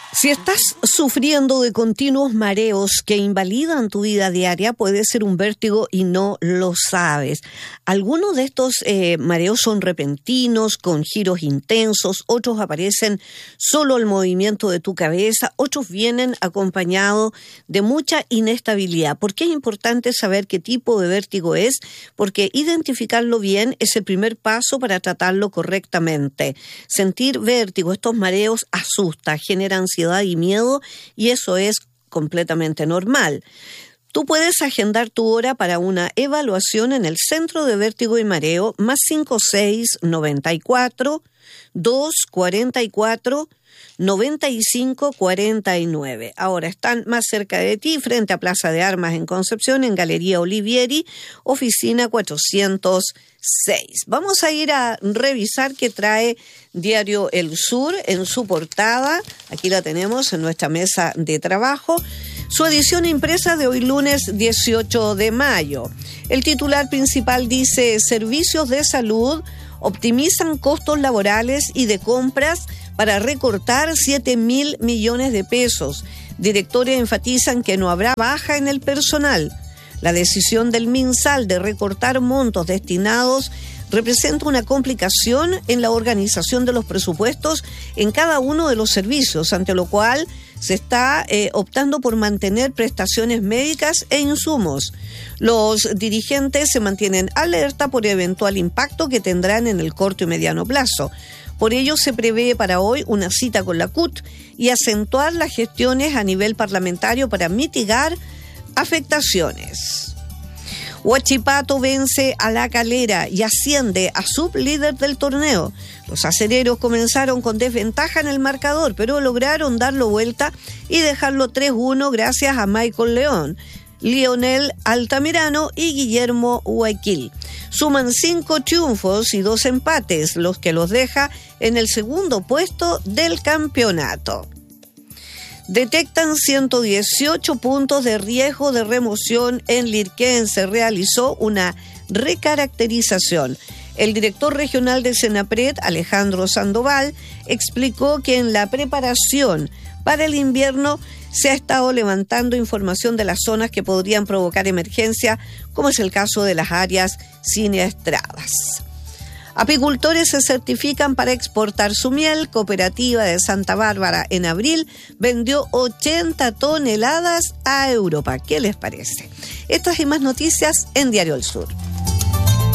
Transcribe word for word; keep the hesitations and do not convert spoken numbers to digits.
Si estás sufriendo de continuos mareos que invalidan tu vida diaria, puede ser un vértigo y no lo sabes. Algunos de estos eh, mareos son repentinos, con giros intensos, otros aparecen solo al movimiento de tu cabeza, otros vienen acompañados de mucha inestabilidad. ¿Por qué es importante saber qué tipo de vértigo es? Porque identificarlo bien es el primer paso para tratarlo correctamente. Sentir vértigo, estos mareos, asusta, genera ansiedad y miedo, y eso es completamente normal. Tú puedes agendar tu hora para una evaluación en el Centro de Vértigo y Mareo, más cinco seis noventa y cuatro, doscientos cuarenta y cuatro, noventa y cinco cuarenta y nueve. Ahora están más cerca de ti, frente a Plaza de Armas en Concepción, en Galería Olivieri, oficina cuatrocientos seis. Vamos a ir a revisar qué trae Diario El Sur en su portada. Aquí la tenemos en nuestra mesa de trabajo. Su edición impresa de hoy lunes dieciocho de mayo. El titular principal dice: servicios de salud optimizan costos laborales y de compras para recortar siete mil millones de pesos. Directores enfatizan que no habrá baja en el personal. La decisión del MinSal de recortar montos destinados representa una complicación en la organización de los presupuestos en cada uno de los servicios, ante lo cual se está eh, optando por mantener prestaciones médicas e insumos. Los dirigentes se mantienen alerta por eventual impacto que tendrán en el corto y mediano plazo. Por ello se prevé para hoy una cita con la C U T y acentuar las gestiones a nivel parlamentario para mitigar afectaciones. Huachipato vence a La Calera y asciende a sublíder del torneo. Los acereros comenzaron con desventaja en el marcador, pero lograron darlo vuelta y dejarlo tres uno gracias a Michael León, Lionel Altamirano y Guillermo Guayaquil. Suman cinco triunfos y dos empates, los que los deja en el segundo puesto del campeonato. Detectan ciento dieciocho puntos de riesgo de remoción en Lirquén. Se realizó una recaracterización. El director regional de Senapred, Alejandro Sandoval, explicó que en la preparación para el invierno se ha estado levantando información de las zonas que podrían provocar emergencia, como es el caso de las áreas siniestradas. Apicultores se certifican para exportar su miel. Cooperativa de Santa Bárbara en abril vendió ochenta toneladas a Europa. ¿Qué les parece? Estas y más noticias en Diario El Sur.